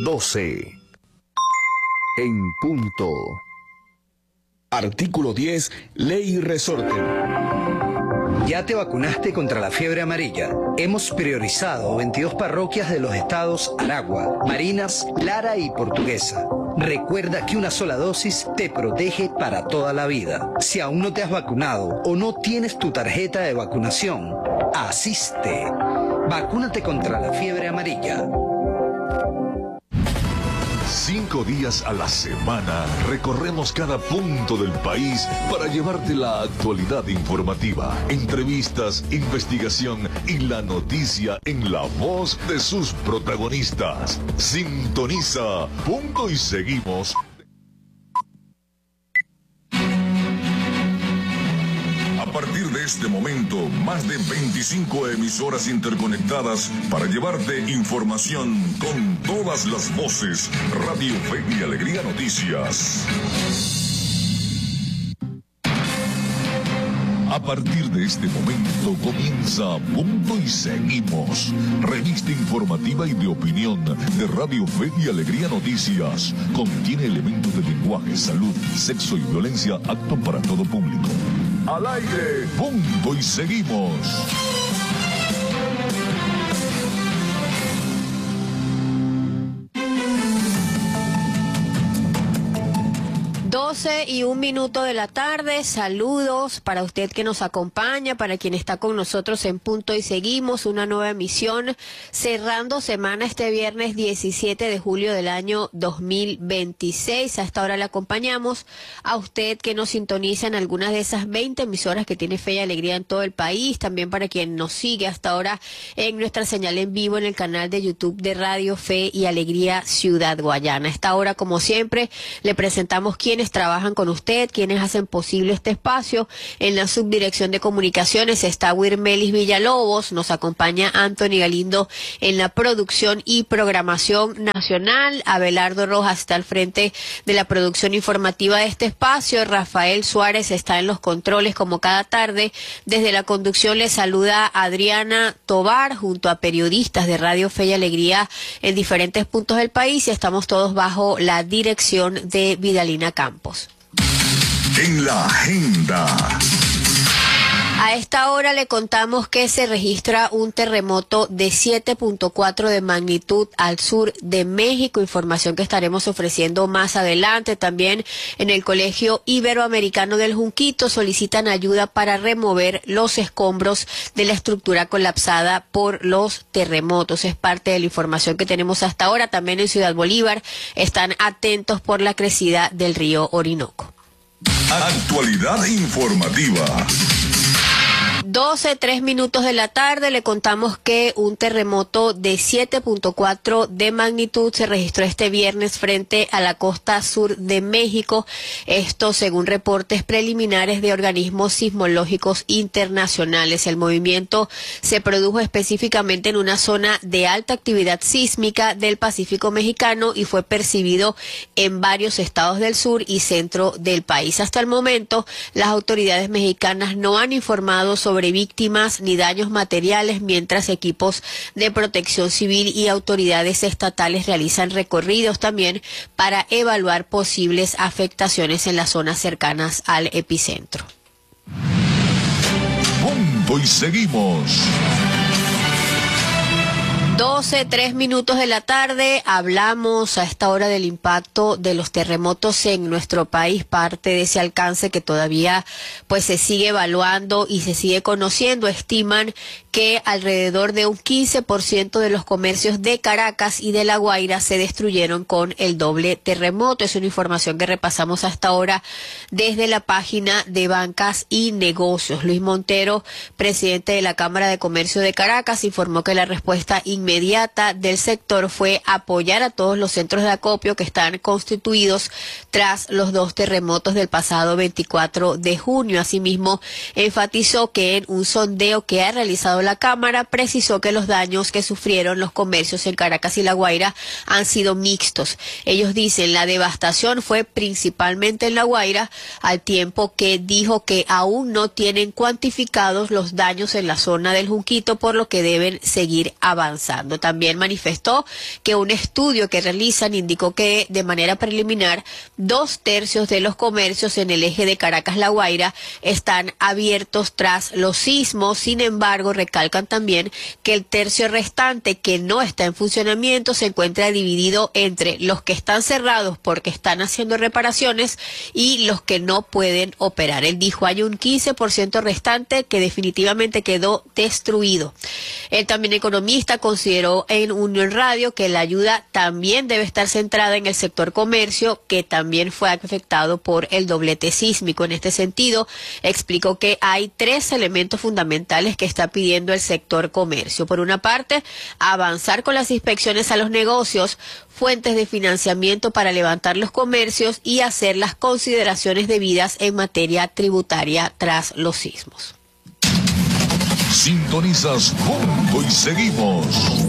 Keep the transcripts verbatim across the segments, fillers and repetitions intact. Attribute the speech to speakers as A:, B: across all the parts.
A: doce. En punto. Artículo diez, Ley Resorte.
B: ¿Ya te vacunaste contra la fiebre amarilla? Hemos priorizado veintidós parroquias de los estados Aragua, Marinas, Lara y Portuguesa. Recuerda que una sola dosis te protege para toda la vida. Si aún no te has vacunado o no tienes tu tarjeta de vacunación, asiste. Vacúnate contra la fiebre amarilla.
C: Cinco días a la semana recorremos cada punto del país para llevarte la actualidad informativa, entrevistas, investigación y la noticia en la voz de sus protagonistas. Sintoniza Punto y Seguimos. A partir de este momento, más de veinticinco emisoras interconectadas para llevarte información con todas las voces. Radio Fe y Alegría Noticias. A partir de este momento comienza Punto y Seguimos, revista informativa y de opinión de Radio Fe y Alegría Noticias. Contiene elementos de lenguaje, salud, sexo y violencia apto para todo público. Al aire, Punto y Seguimos.
D: doce y un minuto de la tarde, saludos para usted que nos acompaña, para quien está con nosotros en Punto y Seguimos, una nueva emisión, cerrando semana este viernes diecisiete de julio del año dos mil veintiséis. A esta hora le acompañamos a usted que nos sintoniza en algunas de esas veinte emisoras que tiene Fe y Alegría en todo el país, también para quien nos sigue hasta ahora en nuestra señal en vivo en el canal de YouTube de Radio Fe y Alegría Ciudad Guayana. A esta hora, como siempre, le presentamos quienes trabajan con usted, quienes hacen posible este espacio. En la subdirección de comunicaciones está Wirmelis Villalobos, nos acompaña Anthony Galindo en la producción y programación nacional, Abelardo Rojas está al frente de la producción informativa de este espacio, Rafael Suárez está en los controles como cada tarde. Desde la conducción le saluda Adriana Tobar junto a periodistas de Radio Fe y Alegría en diferentes puntos del país, y estamos todos bajo la dirección de Vidalina Campos.
C: En la agenda.
D: A esta hora le contamos que se registra un terremoto de siete punto cuatro de magnitud al sur de México, información que estaremos ofreciendo más adelante. También en el Colegio Iberoamericano del Junquito solicitan ayuda para remover los escombros de la estructura colapsada por los terremotos. Es parte de la información que tenemos hasta ahora. También en Ciudad Bolívar están atentos por la crecida del río Orinoco.
C: Actualidad informativa.
D: doce, tres minutos de la tarde, le contamos que un terremoto de siete punto cuatro de magnitud se registró este viernes frente a la costa sur de México. Esto según reportes preliminares de organismos sismológicos internacionales. El movimiento se produjo específicamente en una zona de alta actividad sísmica del Pacífico mexicano y fue percibido en varios estados del sur y centro del país. Hasta el momento, las autoridades mexicanas no han informado sobre víctimas ni daños materiales, mientras equipos de protección civil y autoridades estatales realizan recorridos también para evaluar posibles afectaciones en las zonas cercanas al epicentro.
C: Punto y Seguimos.
D: doce, tres minutos de la tarde, hablamos a esta hora del impacto de los terremotos en nuestro país, parte de ese alcance que todavía pues se sigue evaluando y se sigue conociendo. Estiman que alrededor de un quince por ciento de los comercios de Caracas y de La Guaira se destruyeron con el doble terremoto. Es una información que repasamos hasta ahora desde la página de Bancas y Negocios. Luis Montero, presidente de la Cámara de Comercio de Caracas, informó que la respuesta inmediata inmediata del sector fue apoyar a todos los centros de acopio que están constituidos tras los dos terremotos del pasado veinticuatro de junio. Asimismo, enfatizó que en un sondeo que ha realizado la la Cámara, precisó que los daños que sufrieron los comercios en Caracas y La Guaira han sido mixtos. Ellos dicen la devastación fue principalmente en La Guaira, al tiempo que dijo que aún no tienen cuantificados los daños en la zona del Junquito, por lo que deben seguir avanzando. También manifestó que un estudio que realizan indicó que de manera preliminar dos tercios de los comercios en el eje de Caracas-La Guaira están abiertos tras los sismos. Sin embargo, recalcan también que el tercio restante que no está en funcionamiento se encuentra dividido entre los que están cerrados porque están haciendo reparaciones y los que no pueden operar. Él dijo hay un quince por ciento restante que definitivamente quedó destruido. Él también, economista, consideró en Unión Radio que la ayuda también debe estar centrada en el sector comercio, que también fue afectado por el doblete sísmico. En este sentido, explicó que hay tres elementos fundamentales que está pidiendo el sector comercio. Por una parte, avanzar con las inspecciones a los negocios, fuentes de financiamiento para levantar los comercios y hacer las consideraciones debidas en materia tributaria tras los sismos.
C: Sintonizas Punto y Seguimos.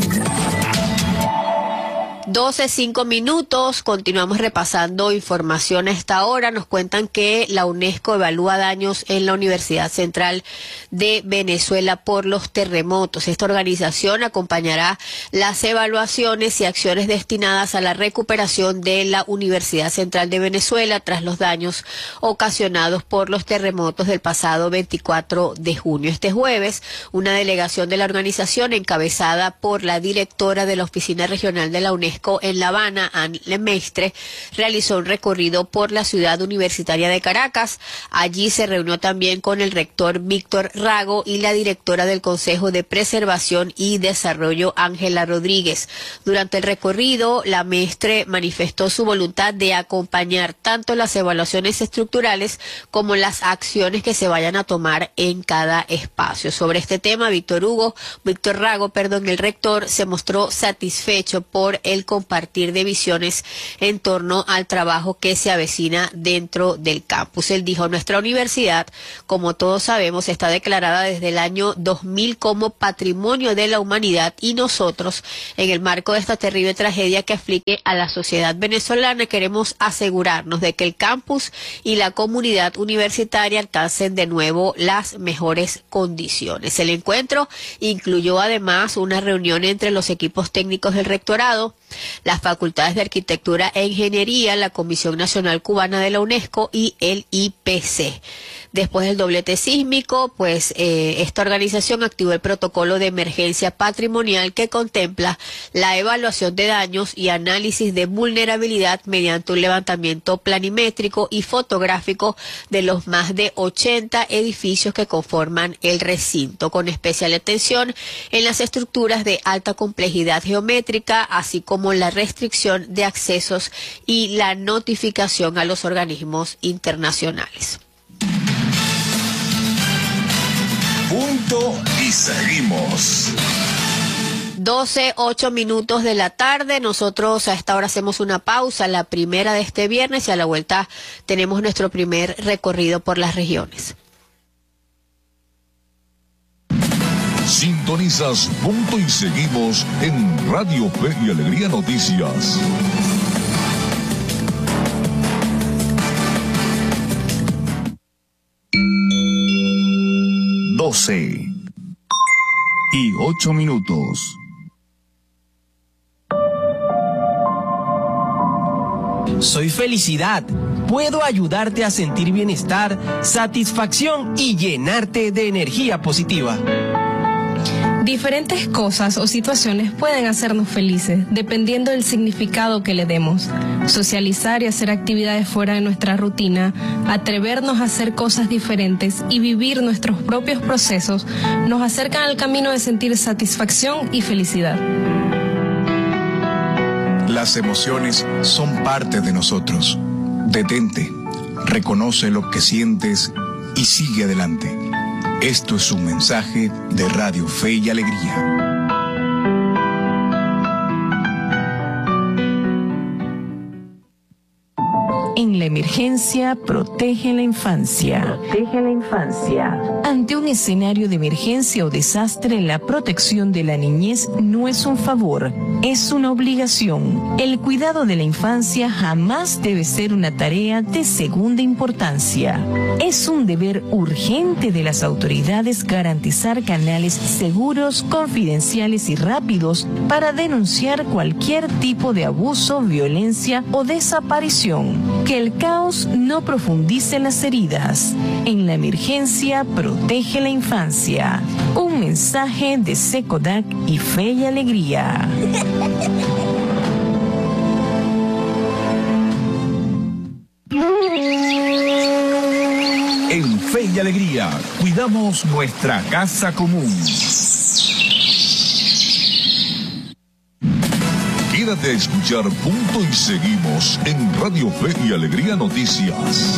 D: doce, cinco minutos, continuamos repasando información a esta hora. Nos cuentan que la UNESCO evalúa daños en la Universidad Central de Venezuela por los terremotos. Esta organización acompañará las evaluaciones y acciones destinadas a la recuperación de la Universidad Central de Venezuela tras los daños ocasionados por los terremotos del pasado veinticuatro de junio. Este jueves, una delegación de la organización encabezada por la directora de la Oficina Regional de la UNESCO en La Habana, Anne Lemestre, realizó un recorrido por la ciudad universitaria de Caracas. Allí se reunió también con el rector Víctor Rago y la directora del Consejo de Preservación y Desarrollo, Ángela Rodríguez. Durante el recorrido, la Mestre manifestó su voluntad de acompañar tanto las evaluaciones estructurales como las acciones que se vayan a tomar en cada espacio. Sobre este tema, Víctor Hugo, Víctor Rago, perdón, el rector, se mostró satisfecho por el compartir de visiones en torno al trabajo que se avecina dentro del campus. Él dijo, nuestra universidad, como todos sabemos, está declarada desde el año dos mil como Patrimonio de la Humanidad, y nosotros, en el marco de esta terrible tragedia que aflige a la sociedad venezolana, queremos asegurarnos de que el campus y la comunidad universitaria alcancen de nuevo las mejores condiciones. El encuentro incluyó además una reunión entre los equipos técnicos del rectorado, las facultades de Arquitectura e Ingeniería, la Comisión Nacional Cubana de la UNESCO y el I P C. Después del doblete sísmico, pues eh, esta organización activó el protocolo de emergencia patrimonial que contempla la evaluación de daños y análisis de vulnerabilidad mediante un levantamiento planimétrico y fotográfico de los más de ochenta edificios que conforman el recinto, con especial atención en las estructuras de alta complejidad geométrica, así como la restricción de accesos y la notificación a los organismos internacionales.
C: Punto y seguimos.
D: doce, ocho minutos de la tarde. Nosotros a esta hora hacemos una pausa, la primera de este viernes, y a la vuelta tenemos nuestro primer recorrido por las regiones.
C: Sintonizas Punto y Seguimos en Radio Fe y Alegría Noticias. doce y ocho minutos.
E: Soy felicidad. Puedo ayudarte a sentir bienestar, satisfacción y llenarte de energía positiva.
F: Diferentes cosas o situaciones pueden hacernos felices, dependiendo del significado que le demos. Socializar y hacer actividades fuera de nuestra rutina, atrevernos a hacer cosas diferentes y vivir nuestros propios procesos nos acercan al camino de sentir satisfacción y felicidad.
G: Las emociones son parte de nosotros. Detente, reconoce lo que sientes y sigue adelante. Esto es un mensaje de Radio Fe y Alegría.
H: En la emergencia, protege la infancia. Protege la infancia. Ante un escenario de emergencia o desastre, la protección de la niñez no es un favor, es una obligación. El cuidado de la infancia jamás debe ser una tarea de segunda importancia. Es un deber urgente de las autoridades garantizar canales seguros, confidenciales y rápidos para denunciar cualquier tipo de abuso, violencia o desaparición. Que el caos no profundice las heridas. En la emergencia, protege la infancia. Un mensaje de SECODAC y Fe y Alegría.
C: En Fe y Alegría, cuidamos nuestra casa común. Quédate a escuchar Punto y Seguimos en Radio Fe y Alegría Noticias.